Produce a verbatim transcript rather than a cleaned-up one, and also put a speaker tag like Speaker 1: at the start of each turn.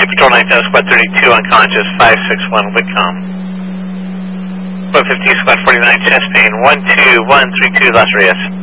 Speaker 1: Patrol nine, Squad thirty-two, unconscious, five six one, Whitcomb. Squad fifteen, Squad forty-nine, chest pain, one two one three two, Las Rios.